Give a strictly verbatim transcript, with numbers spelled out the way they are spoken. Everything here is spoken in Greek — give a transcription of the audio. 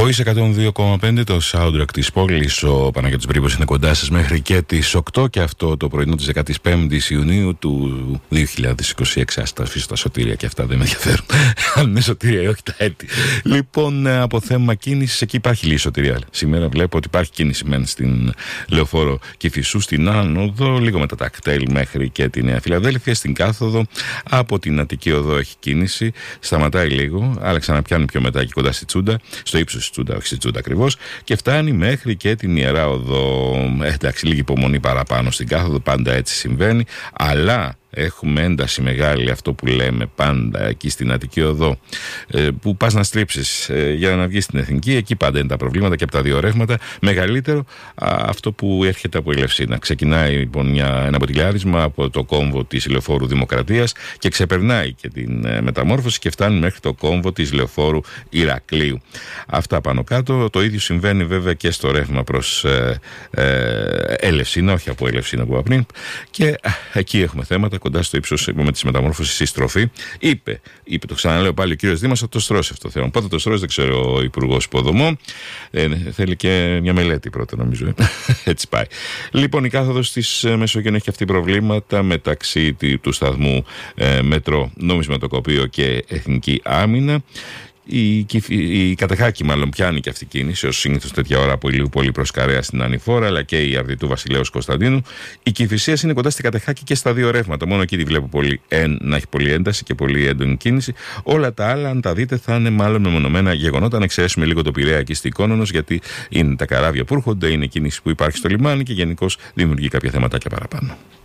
Voice εκατόν δύο κόμμα πέντε, το soundtrack της πόλης. Ο Παναγιώτης Μπρίμπος είναι κοντά σας μέχρι και τις οκτώ και αυτό το πρωινό της δεκαπέμπτης Ιουνίου του δύο χιλιάδες είκοσι έξι. Ας τα αφήσω τα σωτήρια και αυτά, δεν με ενδιαφέρουν. Αν είναι σωτήρια ή όχι τα έτη. Λοιπόν, από θέμα κίνησης, εκεί υπάρχει λίγη σωτηρία. Σήμερα βλέπω ότι υπάρχει κίνηση μεν στην Λεωφόρο Κηφισού, στην Άνοδο, λίγο μετά τα κτέλ μέχρι και τη Νέα Φιλαδέλφεια. Στην κάθοδο από την Αττική Οδό έχει κίνηση. Σταματάει λίγο, αλλά ξαναπιάνει πιο μετά εκεί κοντά στη Τσούντα, στο ύψος της Τσούντα, όχι στη Τσούντα ακριβώς, και φτάνει μέχρι και την Ιερά Οδό. Ε, εντάξει, λίγη υπομονή παραπάνω στην κάθοδο, πάντα έτσι συμβαίνει, αλλά έχουμε ένταση μεγάλη, αυτό που λέμε πάντα εκεί στην Αττική Οδό, ε, που πας να στρίψεις ε, για να βγεις στην Εθνική. Εκεί πάντα είναι τα προβλήματα και από τα δύο ρεύματα. Μεγαλύτερο α, αυτό που έρχεται από η Ελευσίνα. Ξεκινάει λοιπόν μια, ένα ποτηλιάρισμα από το κόμβο της Λεωφόρου Δημοκρατίας και ξεπερνάει και την ε, μεταμόρφωση και φτάνει μέχρι το κόμβο της Λεωφόρου Ηρακλείου. Αυτά πάνω κάτω. Το ίδιο συμβαίνει βέβαια και στο ρεύμα προς ε, ε, Ελευσίνα, όχι από Ελευσίνα που είπα πριν. Και α, εκεί έχουμε θέματα κοντά στο ύψος με τη μεταμόρφωση στη στροφή. Είπε, είπε, το ξαναλέω πάλι ο κύριος Δήμας, θα το στρώσει αυτό το θέμα. Πότε το στρώσει δεν ξέρω ο Υπουργός Υποδομών. Ε, θέλει και μια μελέτη πρώτα, νομίζω. Ε. Έτσι πάει. Λοιπόν, η κάθοδος της Μεσογείων έχει αυτή προβλήματα μεταξύ του σταθμού ε, Μέτρο Νομισματοκοπείο και Εθνική Άμυνα. Η, η Κατεχάκη μάλλον πιάνει και αυτή η κίνηση, ως συνήθως τέτοια ώρα από Ηλιούπολη προς Καρέα στην Ανηφόρα, αλλά και η Αρδιτού Βασιλέως Κωνσταντίνου. Η Κηφισίας είναι κοντά στην Κατεχάκη και στα δύο ρεύματα. Μόνο εκεί τη βλέπω πολύ, εν, να έχει πολύ ένταση και πολύ έντονη κίνηση. Όλα τα άλλα, αν τα δείτε, θα είναι μάλλον μεμονωμένα γεγονότα. Αν εξαιρέσουμε λίγο το Πειραιά εκεί στη Κόνονος, γιατί είναι τα καράβια που έρχονται, είναι κίνηση που υπάρχει στο λιμάνι και γενικώς δημιουργεί κάποια θεματάκια παραπάνω.